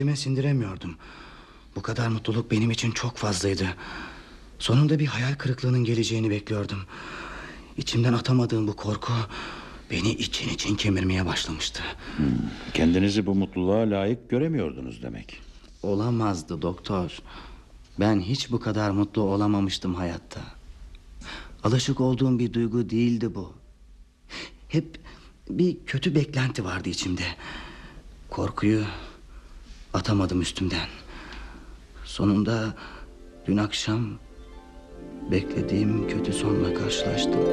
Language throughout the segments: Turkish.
sindiremiyordum. Bu kadar mutluluk benim için çok fazlaydı. Sonunda bir hayal kırıklığının geleceğini bekliyordum. İçimden atamadığım bu korku beni için için kemirmeye başlamıştı. Kendinizi bu mutluluğa layık göremiyordunuz demek. Olamazdı doktor. Ben hiç bu kadar mutlu olamamıştım hayatta. Alışık olduğum bir duygu değildi bu. Hep bir kötü beklenti vardı içimde. Korkuyu atamadım üstümden. Sonunda dün akşam beklediğim kötü sonla karşılaştım.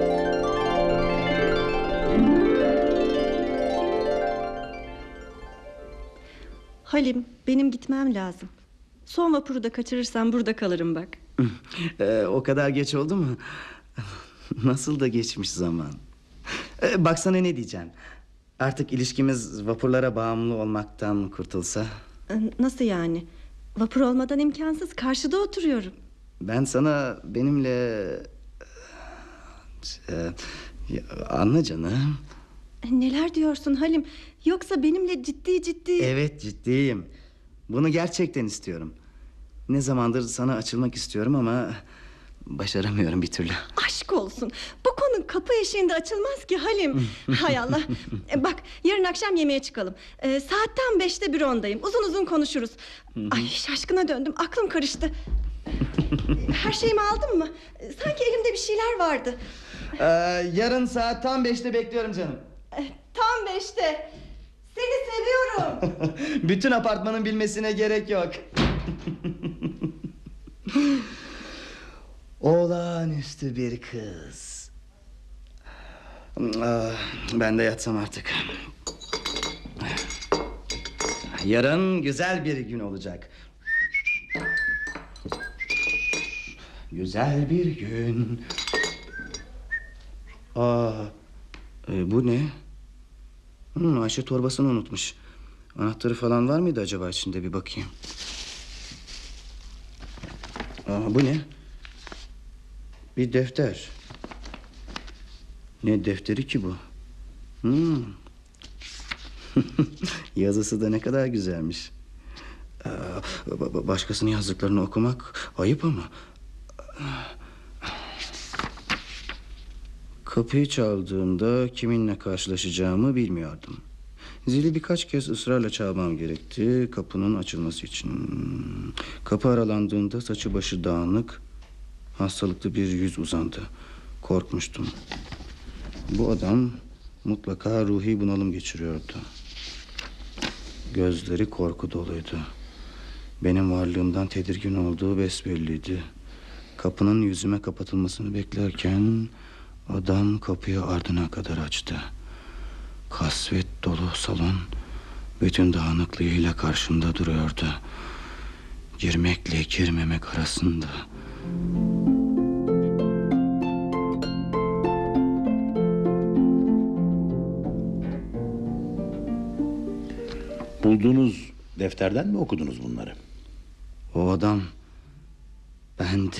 Halim, benim gitmem lazım. Son vapuru da kaçırırsam burada kalırım bak. O kadar geç oldu mu? Nasıl da geçmiş zaman. Baksana ne diyeceğim. Artık ilişkimiz vapurlara bağımlı olmaktan kurtulsa. Nasıl yani? Vapur olmadan imkansız, karşıda oturuyorum. Ben sana benimle... Anla canım. Neler diyorsun Halim? Yoksa benimle ciddi... Evet, ciddiyim. Bunu gerçekten istiyorum. Ne zamandır sana açılmak istiyorum ama başaramıyorum bir türlü. Aşk olsun. Bu konu kapı eşiğinde açılmaz ki Halim. Hay Allah. Bak, yarın akşam yemeğe çıkalım. Saatten 5'te bürondayım. Uzun uzun konuşuruz. Ay, şaşkına döndüm. Aklım karıştı. Her şeyimi aldın mı? Sanki elimde bir şeyler vardı. Yarın saat tam 5'te bekliyorum canım. Tam 5'te. Seni seviyorum. Bütün apartmanın bilmesine gerek yok. Olağanüstü bir kız. Ben de yatsam artık. Yarın güzel bir gün olacak. Güzel bir gün. Bu ne? Ayşe torbasını unutmuş. Anahtarı falan var mıydı acaba içinde, bir bakayım. Bu ne? Bir defter. Ne defteri ki bu? Yazısı da ne kadar güzelmiş. Başkasının yazdıklarını okumak ayıp ama. Kapıyı çaldığımda kiminle karşılaşacağımı bilmiyordum. Zili birkaç kez ısrarla çalmam gerekti kapının açılması için. Kapı aralandığında saçı başı dağınık, hastalıklı bir yüz uzandı. Korkmuştum. Bu adam mutlaka ruhi bunalım geçiriyordu. Gözleri korku doluydu. Benim varlığımdan tedirgin olduğu besbelliydi. Kapının yüzüme kapatılmasını beklerken adam kapıyı ardına kadar açtı. Kasvet dolu salon bütün dağınıklığıyla karşımda duruyordu. Girmekle girmemek arasında. Bulduğunuz defterden mi okudunuz bunları? O adam bendim.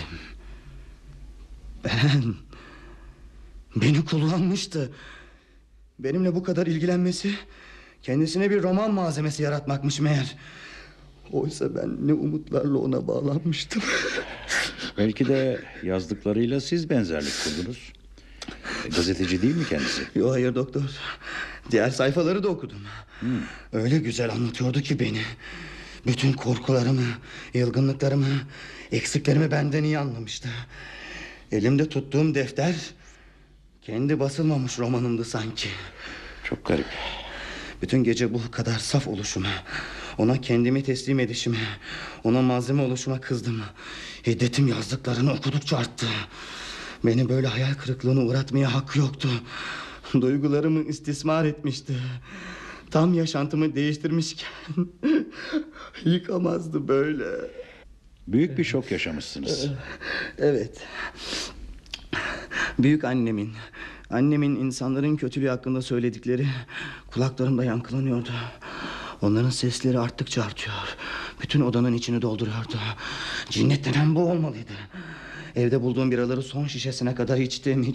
Beni kullanmıştı. Benimle bu kadar ilgilenmesi kendisine bir roman malzemesi yaratmakmış meğer. Oysa ben ne umutlarla ona bağlanmıştım. Belki de yazdıklarıyla siz benzerlik kurdunuz. Gazeteci değil mi kendisi? Yok, hayır doktor. Diğer sayfaları da okudum. Öyle güzel anlatıyordu ki beni. Bütün korkularımı, yılgınlıklarımı, eksiklerimi benden iyi anlamıştı. Elimde tuttuğum defter kendi basılmamış romanımdı sanki. Çok garip. Bütün gece bu kadar saf oluşuma, ona kendimi teslim edişime, ona malzeme oluşuma kızdım. Hiddetim yazdıklarını okudukça arttı. Beni böyle hayal kırıklığına uğratmaya hakkı yoktu. Duygularımı istismar etmişti. Tam yaşantımı değiştirmişken yıkamazdı böyle. Büyük bir şok yaşamışsınız. Evet. Büyük annemin insanların kötülüğü hakkında söyledikleri kulaklarımda yankılanıyordu. Onların sesleri arttıkça artıyor. Bütün odanın içini dolduruyordu. Cinnet denen bu olmalıydı. Evde bulduğum biraları son şişesine kadar içtim.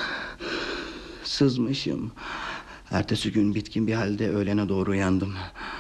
Sızmışım. Ertesi gün bitkin bir halde öğlene doğru uyandım.